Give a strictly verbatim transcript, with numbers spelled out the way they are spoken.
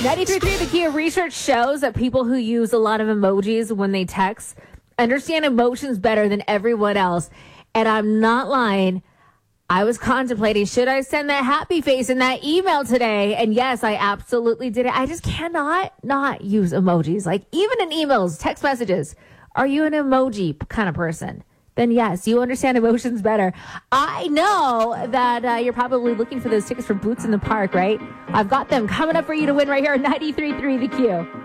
ninety-three point three The Q research shows that people who use a lot of emojis when they text understand emotions better than everyone else. And I'm not lying. I was contemplating, should I send that happy face in that email today? And yes, I absolutely did it. I just cannot not use emojis. Like even in emails, text messages. Are you an emoji kind of person? Then yes, you understand emotions better. I know that uh, you're probably looking for those tickets for Boots in the Park, right? I've got them coming up for you to win right here on ninety-three point three The Q.